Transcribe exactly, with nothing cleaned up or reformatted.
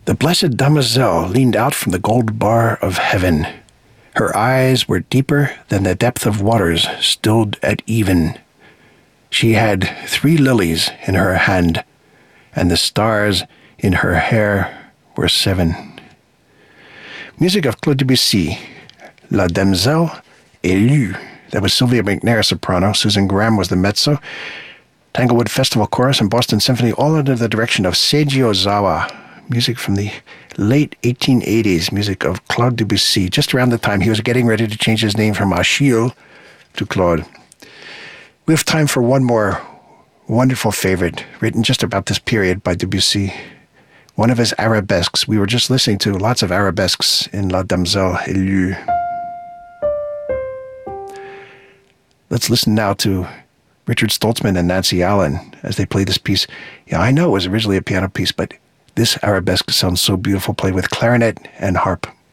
The blessed damoiselle leaned out from the gold bar of heaven. Her eyes were deeper than the depth of waters stilled at even. She had three lilies in her hand, and the stars in her hair were seven. Music of Claude Debussy, La Demoiselle Élue. That was Sylvia McNair, soprano. Susan Graham was the mezzo. Tanglewood Festival Chorus and Boston Symphony, all under the direction of Seiji Ozawa. Music from the late eighteen eighties, music of Claude Debussy, just around the time he was getting ready to change his name from Achille to Claude. We have time for one more wonderful favorite, written just about this period by Debussy. One of his arabesques. We were just listening to lots of arabesques in La Demoiselle Élue. Let's listen now to Richard Stoltzman and Nancy Allen as they play this piece. Yeah, I know it was originally a piano piece, but this arabesque sounds so beautiful, played with clarinet and harp.